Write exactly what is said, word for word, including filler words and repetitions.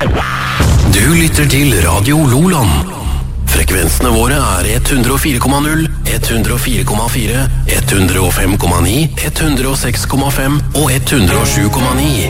Du lytter til Radio Loland. Frekvensene våre er ett hundre fire komma null, ett hundre fire komma fire, ett hundre fem komma ni, ett hundre seks komma fem og ett hundre sju komma ni.